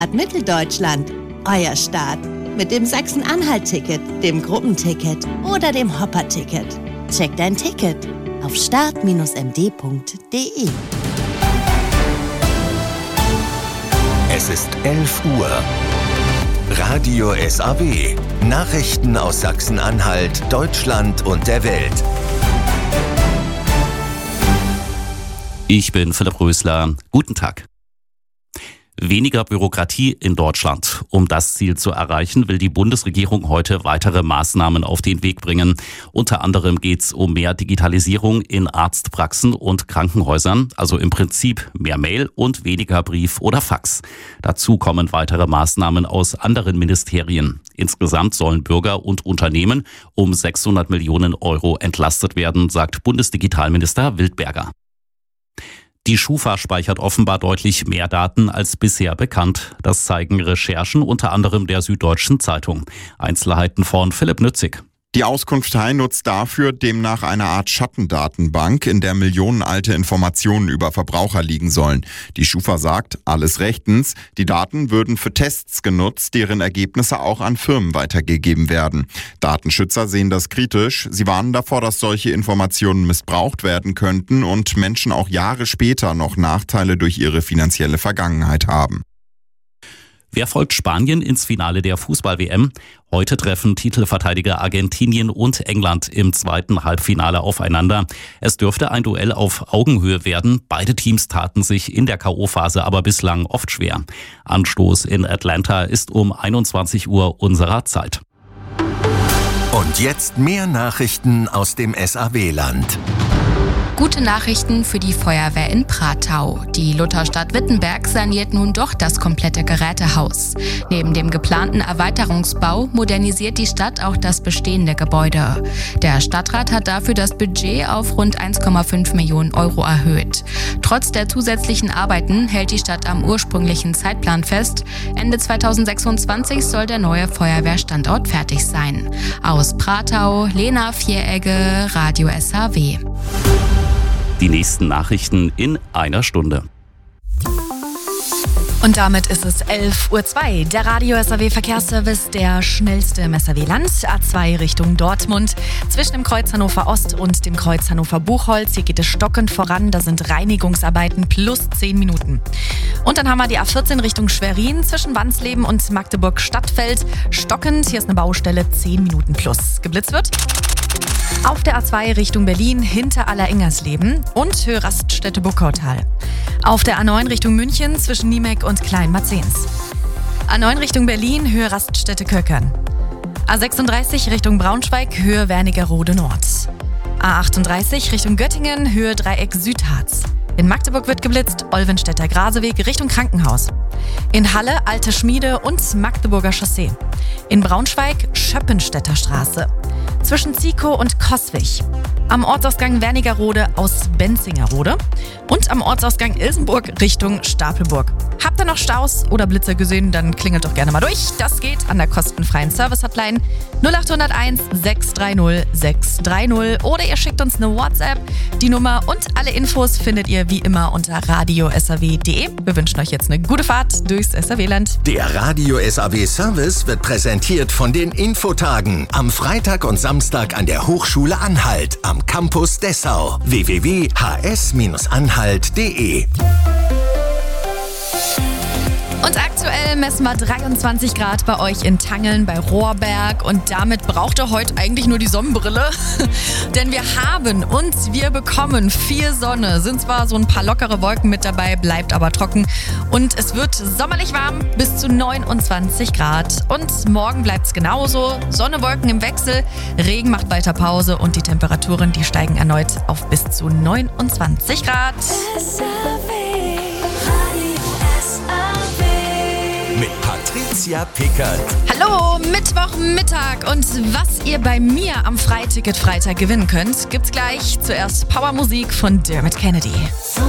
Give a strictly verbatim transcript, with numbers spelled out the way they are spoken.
Mitteldeutschland. Euer Start. Mit dem Sachsen-Anhalt-Ticket, dem Gruppenticket oder dem Hopper-Ticket. Check dein Ticket auf start Bindestrich m d Punkt d e. Es ist elf Uhr. Radio S A W. Nachrichten aus Sachsen-Anhalt, Deutschland und der Welt. Ich bin Philipp Rösler. Guten Tag. Weniger Bürokratie in Deutschland. Um das Ziel zu erreichen, will die Bundesregierung heute weitere Maßnahmen auf den Weg bringen. Unter anderem geht es um mehr Digitalisierung in Arztpraxen und Krankenhäusern, also im Prinzip mehr Mail und weniger Brief oder Fax. Dazu kommen weitere Maßnahmen aus anderen Ministerien. Insgesamt sollen Bürger und Unternehmen um sechshundert Millionen Euro entlastet werden, sagt Bundesdigitalminister Wildberger. Die Schufa speichert offenbar deutlich mehr Daten als bisher bekannt. Das zeigen Recherchen unter anderem der Süddeutschen Zeitung. Einzelheiten von Philipp Nützig. Die Auskunftei nutzt dafür demnach eine Art Schattendatenbank, in der millionenalte Informationen über Verbraucher liegen sollen. Die Schufa sagt, alles rechtens, die Daten würden für Tests genutzt, deren Ergebnisse auch an Firmen weitergegeben werden. Datenschützer sehen das kritisch. Sie warnen davor, dass solche Informationen missbraucht werden könnten und Menschen auch Jahre später noch Nachteile durch ihre finanzielle Vergangenheit haben. Wer folgt Spanien ins Finale der Fußball-W M? Heute treffen Titelverteidiger Argentinien und England im zweiten Halbfinale aufeinander. Es dürfte ein Duell auf Augenhöhe werden. Beide Teams taten sich in der K O-Phase aber bislang oft schwer. Anstoß in Atlanta ist um einundzwanzig Uhr unserer Zeit. Und jetzt mehr Nachrichten aus dem S A W-Land. Gute Nachrichten für die Feuerwehr in Pratau. Die Lutherstadt Wittenberg saniert nun doch das komplette Gerätehaus. Neben dem geplanten Erweiterungsbau modernisiert die Stadt auch das bestehende Gebäude. Der Stadtrat hat dafür das Budget auf rund eins Komma fünf Millionen Euro erhöht. Trotz der zusätzlichen Arbeiten hält die Stadt am ursprünglichen Zeitplan fest. Ende zweitausendsechsundzwanzig soll der neue Feuerwehrstandort fertig sein. Aus Pratau, Lena Vieregge, Radio S A W. Die nächsten Nachrichten in einer Stunde. Und damit ist es elf Uhr zwei. Der Radio S A W Verkehrsservice, der schnellste im S A W-Land. A zwei Richtung Dortmund. Zwischen dem Kreuz Hannover Ost und dem Kreuz Hannover Buchholz. Hier geht es stockend voran. Da sind Reinigungsarbeiten plus zehn Minuten. Und dann haben wir die A vierzehn Richtung Schwerin. Zwischen Wansleben und Magdeburg-Stadtfeld. Stockend. Hier ist eine Baustelle. zehn Minuten plus. Geblitzt wird auf der A zwei Richtung Berlin hinter Allerengersleben und Höhe Raststätte Buckautal. Auf der A neun Richtung München zwischen Niemek und Kleinmarzens. A neun Richtung Berlin, Höhe Raststätte Köckern. A sechsunddreißig Richtung Braunschweig, Höhe Wernigerode Nord. A achtunddreißig Richtung Göttingen, Höhe Dreieck Südharz. In Magdeburg wird geblitzt, Olvenstädter Graseweg Richtung Krankenhaus. In Halle Alte Schmiede und Magdeburger Chaussee. In Braunschweig Schöppenstädter Straße. Zwischen Zieko und Coswig. Am Ortsausgang Wernigerode aus Benzingerode. Und am Ortsausgang Ilsenburg Richtung Stapelburg. Habt ihr noch Staus oder Blitzer gesehen, dann klingelt doch gerne mal durch. Das geht an der kostenfreien Service-Hotline null acht null eins sechs drei null sechs drei null oder ihr schickt uns eine WhatsApp. Die Nummer und alle Infos findet ihr wie immer unter radio s a w punkt d e. Wir wünschen euch jetzt eine gute Fahrt durchs S A W-Land. Der Radio S A W-Service wird präsentiert von den Infotagen am Freitag und Samstag an der Hochschule Anhalt am Campus Dessau. w w w punkt h s anhalt punkt d e. Und aktuell messen wir dreiundzwanzig Grad bei euch in Tangeln bei Rohrberg und damit braucht ihr heute eigentlich nur die Sonnenbrille. Denn wir haben und wir bekommen viel Sonne. Sind zwar so ein paar lockere Wolken mit dabei, bleibt aber trocken und es wird sommerlich warm bis zu neunundzwanzig Grad. Und morgen bleibt es genauso. Sonne, Wolken im Wechsel, Regen macht weiter Pause und die Temperaturen, die steigen erneut auf bis zu neunundzwanzig Grad. Mit Patricia Pickert. Hallo, Mittwochmittag und was ihr bei mir am Freiticket Freitag gewinnen könnt, gibt's gleich. Zuerst Powermusik von Dermot Kennedy.